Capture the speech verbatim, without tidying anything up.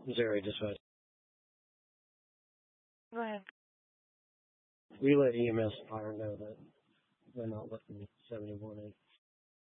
Missouri dispatch. Go ahead. We let E M S fire know that they're not lifting seventy-one in.